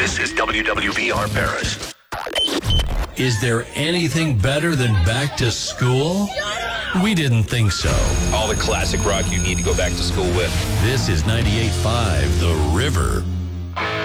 This is WWVR Paris. Is there anything better than back to school? We didn't think so. All the classic rock you need to go back to school with. This is 98.5 The River.